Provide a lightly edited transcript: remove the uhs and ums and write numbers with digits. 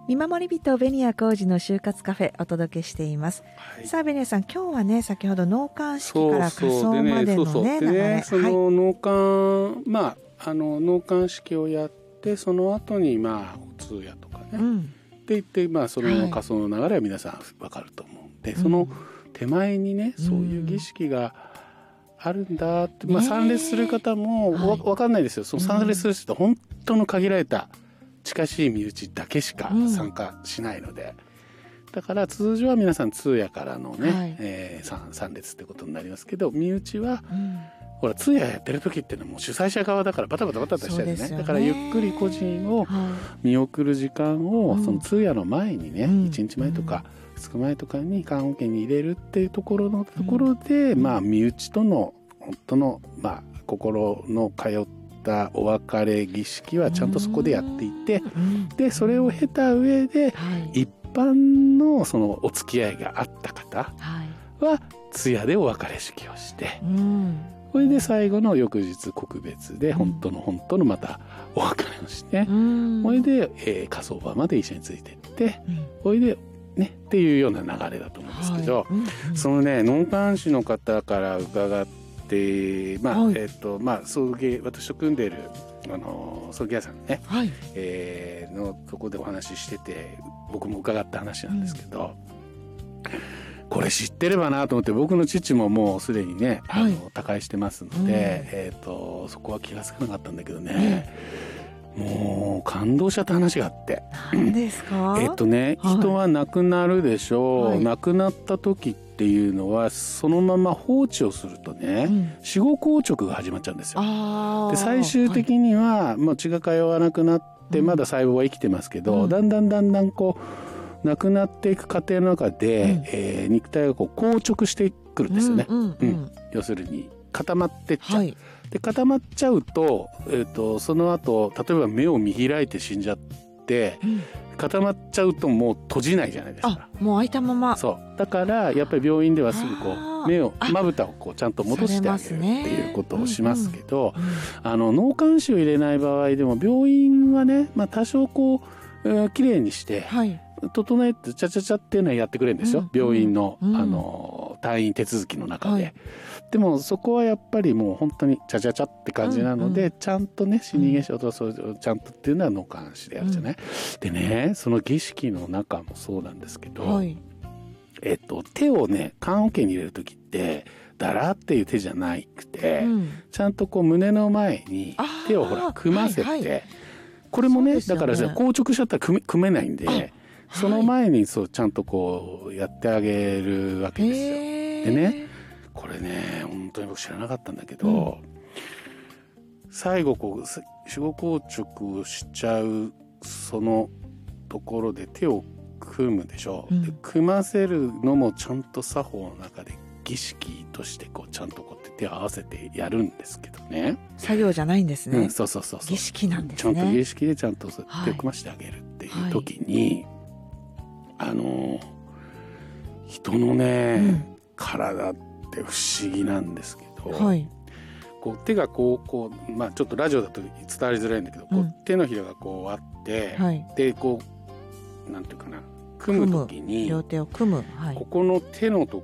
見守り人紅谷浩二の就活カフェお届けしています、はい、さあ紅谷さん、今日はね、先ほど納棺式から火葬までのね流れ、 その納棺、納棺式をやってその後にお通夜とかね、って言って、その火葬の流れは皆さん分かると思うんで、その手前にね、そういう儀式があるんだって、参列する方も分かんないですよ。その参列する人って本当の限られた近しい身内だけしか参加しないので、だから通常は皆さん通夜からのね、参列ってことになりますけど、身内は、ほら通夜やってる時っていうのはもう主催者側だからバタバタしちゃうよね。だからゆっくり個人を見送る時間を、その通夜の前にね、1日前とか2日前とかに棺桶に入れるっていうところで、身内との本当の心の通ったお別れ儀式はちゃんとそこでやっていて、でそれを経た上で、一般のそのお付き合いがあった方は通夜でお別れ式をして、それで最後の翌日告別で本当のまたお別れをして、それで、火葬場まで一緒についていって、それでねっていうような流れだと思うんですけど、そのね、納棺師の方から伺って、送迎、私と組んでいる葬儀屋さんね、のとこでお話ししてて、僕も伺った話なんですけど、これ知ってればなと思って、僕の父ももうすでにね、他界してますので、そこは気がつかなかったんだけどね、もう感動しちゃった話があって。 何ですか？ 人は亡くなるでしょう、亡くなった時っていうのはそのまま放置をするとね、死後硬直が始まっちゃうんですよ。で最終的には、もう血が通わなくなって、まだ細胞は生きてますけど、だんだんこう亡くなっていく過程の中で、肉体がこう硬直してくるんですよね。要するに固まってっちゃう、で固まっちゃうと、その後例えば目を見開いて死んじゃって、固まっちゃうともう閉じないじゃないですか。 もう開いたまま。 そうだからやっぱり病院ではすぐこう目をまぶたをこうちゃんと戻してあげるっていうことをしますけど、納棺師を入れない場合でも病院はね、多少こうきれいにして、整えてチャチャチャっていうのはやってくれるんですよ、病院の、退院手続きの中で。でもそこはやっぱりもう本当にチャチャチャって感じなので、ちゃんとね死に化粧とそうちゃんとっていうのは納棺師でやるじゃない、でね、その儀式の中もそうなんですけど、手をね棺桶に入れる時ってだらっていう手じゃなくて、ちゃんとこう胸の前に手をほら組ませて、これもねだから硬直しちゃったら組めないんで、その前にそうちゃんとこうやってあげるわけですよ。でね、これね本当に僕知らなかったんだけど、最後こう死後硬直しちゃうそのところで手を組むでしょ、で組ませるのもちゃんと作法の中で儀式としてこうちゃんとこうやって手を合わせてやるんですけどね。 作業じゃないんですね。 そう儀式なんですね。 ちゃんと儀式でちゃんと手を組ませてあげるっていう時に、人のね、体って不思議なんですけど、こう手がこうちょっとラジオだと伝わりづらいんだけど、こう手のひらがこうあって、でこうなんていうかな、組む時に両手を組む、 ここの手のと